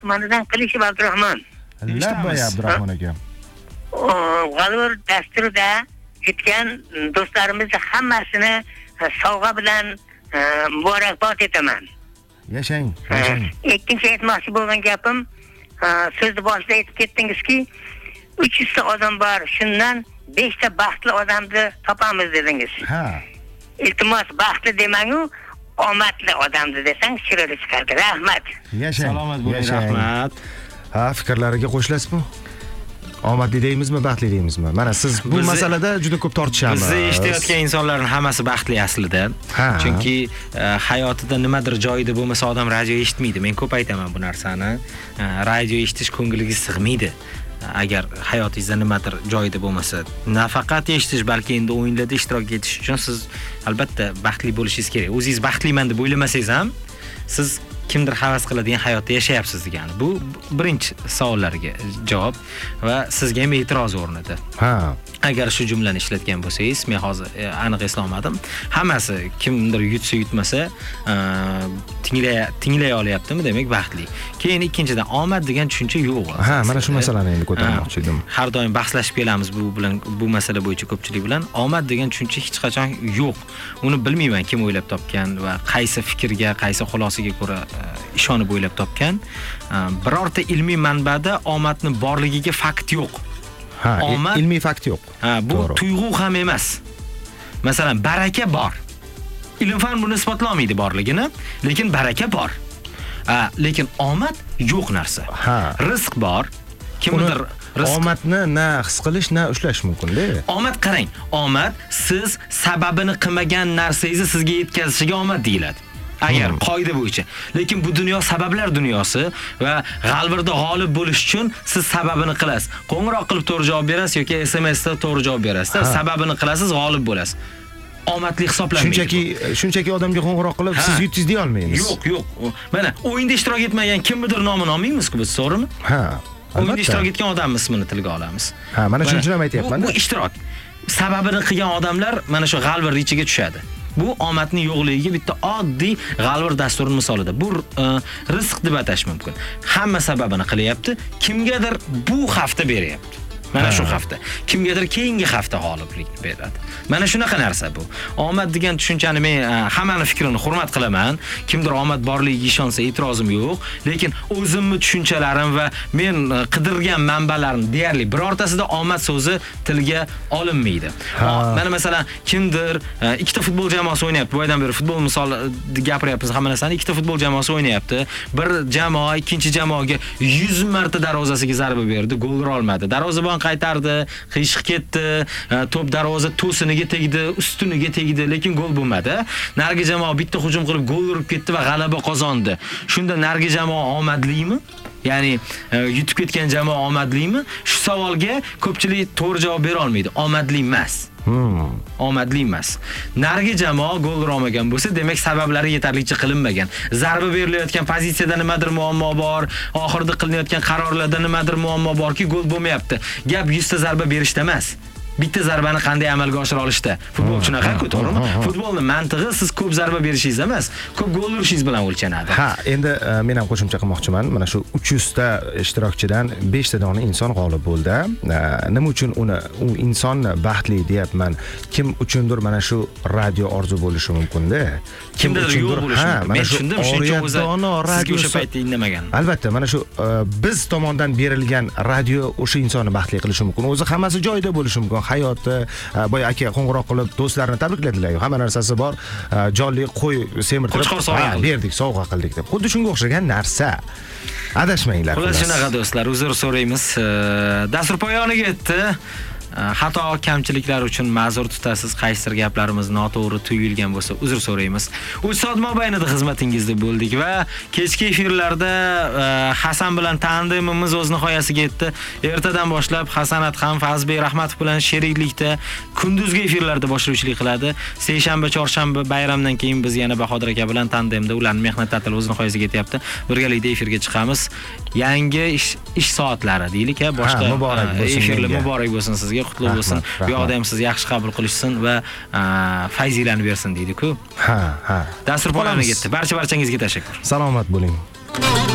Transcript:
tumanidan Qilishov Abdurahmon. Labbay Abdurahmon aka. G'alvir dasturida ketgan do'stlarimizni hammasini sovg'a bilan muborakbod etaman. Yashang. Ikkinchi aytmoqchi bo'lgan gapim, so'zni boshida aytib ketdingizki, 300 ta odam bor, shundan 5 ta baxtli odamni topamiz dedingiz. Ha. Iltimos baxtli demang-u, omadli odamni desang chiroyli chiqadi. Rahmat. Yashang. Salomat bo'ling, rahmat. Ha, fikrlariga qo'shilasizmi? Omadli deymizmi, baxtli deymizmi? Mana siz bu masalada juda ko'p tortishamiz. Bizni eshitayotgan insonlarning hammasi baxtli aslida. Chunki hayotida nimadir joyida bo'lmasa odam radio eshitmaydi. Men ko'p aytaman bu narsani. Radio eshitish ko'ngilga sig'maydi. Agar hayotingizda nimadir joyida bo'lmasa, nafaqat eshitish, balki endi o'yinlarda ishtirok etish uchun siz albatta baxtli bo'lishingiz kerak. O'zingiz baxtliman deb o'ylamasangiz ham, siz kimdir havas qiladigan hayotda yashayapsiz degani. Bu birinchi savollarga javob va sizga ham e'tiroz o'rnida. Ha. Agar shu jumlani ishlatgan bo'lsangiz, men hozir aniq eslolmadim. Hammasi kimdir yutsa yutmasa, tinglay olyaptimi, demak baxtli. Keyin ikkinchidan omad degan tushuncha yo'q. Ha, mana shu masalani endi ko'tarmoqchi edim. Har doim bahslashib kelamiz bu masala bo'yicha ko'pchilik bilan. Omad degan tushuncha hech qachon yo'q. Uni bilmayman kim o'ylab topgan va qaysi fikrga, qaysi xulosaga ko'ra ishonib o'ylab topgan. Birorta ilmiy manbada omadni borligiga fakt yo'q. Ha, ilmiy fakt yo'q. Ha, bu tuyg'u ham emas. Masalan, baraka bor. Ilm-fan buni isbotlolmaydi borligini, lekin baraka bor. Lekin omad yo'q narsa. Rizq bor. Kimdir omadni na his qilish, na ushlash mumkin-da. Omad qarang, omad siz sababini qilmagan narsangizni sizga yetkazishiga omad deyiladi. Agar qoida bo'yicha. Lekin bu dunyo sabablar dunyosi va g'alvirda g'olib bo'lish uchun siz sababini qilasiz. Qo'ng'iroq qilib to'g'ri javob berasiz yoki SMS-da to'g'ri javob berasiz. Sababini qilasiz, g'olib bo'lasiz. Omadli hisoblanmaydi. Shunchaki odamga qo'ng'iroq qilib siz yutdingiz deya olmaymiz. Yo'q. Mana o'yinda ishtirok etmagan kimnidir nomini olmaymiz-ku biz, to'g'rimi? Ha. O'yinda ishtirok etgan odam ismini tilga olamiz. Ha, mana shuning uchun ham aytayapman. Bu ishtirok. Sababini qilgan odamlar mana shu g'alvir ichiga tushadi. Bu omadning yo'qligiga bitta oddiy g'alvir dasturi misolida. Bu rizq deb atash mumkin. Hamma sababini qilyapti, kimgadir bu hafta beryapti. Mana shu hafta. Kimgadir keyingi hafta g'oliblik beradi. Mana shunaqa narsa bu. Omad degan tushunchani men hammaning fikrini hurmat qilaman. Kimdir omad borligiga ishonsa e'tirozim yo'q, lekin o'zimni tushunchalarim va men qidirgan manbalarning deyarli birortasida omad so'zi tilga olinmaydi. Mana masalan, kimdir ikkita futbol jamoasi o'ynayapti. Bu oydan beri futbol misoli gapiryapmiz hamma narsani. Ikkita futbol jamoasi o'ynayapti. Bir jamoa ikkinchi jamoaga 100 marta darvozasiga zarba berdi, gol ura olmadi. Darvozabon qaytardi, qiyshiq ketdi, to'p darvoza to'siniga tegdi, ustuniga tegdi, lekin gol bo'lmadi. Nargi jamoa bitta hujum qilib gol urib ketdi va g'alaba qozondi. Shunda nargi jamoa omadlimi? Ya'ni yutib ketgan jamoa omadlimi? Shu savolga ko'pchilik to'g'ri javob bera olmaydi. Omadli emas. Omadli emas. Nargi jamoa gol ura olmagan bo'lsa, demak sabablari yetarlicha qilinmagan. Zarba berilayotgan pozitsiyada nimadir muammo bor, oxirida qilinayotgan qarorlarda nimadir muammo borki, gol bo'lmayapti. Gap 100 ta zarba berishda emas. Bitta zarbani qanday amalga oshira olishda. Futbol shunaqa-ku, to'g'rimi? Futbolning mantig'i siz ko'p zarba berishingiz emas, ko'p gol urishingiz bilan o'lchanadi. Ha, endi men ham qo'shimcha qilmoqchiman. Mana shu 300 ta ishtirokchidan 5 ta dona inson g'olib bo'ldi. Nima uchun u insonni baxtli deyapman? Kim uchundir mana shu radio orzu bo'lishi mumkin-da. Kim uchundir bo'lishi mumkin. Men tushundim, shuning uchun sizga o'sha paytda indamagan. Albatta, mana shu biz tomonidan berilgan radio o'sha insonni baxtli qilishi mumkin. O'zi hammasi joyida bo'lishi mumkin. Hayoti, boya aka qo'ng'iroq qilib do'stlarini tabrikladilar. Hamma narsasi bor. Jonli qo'y semirtirib berdik, sovg'a qildik deb. Xuddi shunga o'xshagan narsa. Adashmanglar. Xullas shunaqa do'stlar, uzr so'raymiz. Dastur poyoniga yetdi. Xato kamchiliklar uchun ma'zur tutasiz. Qaysidir gaplarimiz noto'g'ri tuyulgan bo'lsa uzr so'raymiz. 3 soat mobaynida xizmatingizda bo'ldik va kechki efirlarda Hasan bilan tandemimiz o'z nihoyasiga yetdi. Ertadan boshlab Hasan Adham Fazbek Rahmatov bilan sheriklikda kunduzgi efirlarda boshlovchilik qiladi. Seshanba, chorshanba bayramdan keyin biz yana Bahodir aka bilan tandemda ularning mehnat ta'tili o'z nihoyasiga yetyapti. Birgalikda efirga chiqamiz. Yangi ish soatlari deylik-a, boshqa efirlar muborak bo'lsin sizga. Qutlug' bo'lsin. Bu yoqda ham siz yaxshi qabul qilishsin va fayzilani bersin deydi-ku. Ha. Dastur poyoniga yetdi. Barchangizga tashakkur. Salomat bo'ling.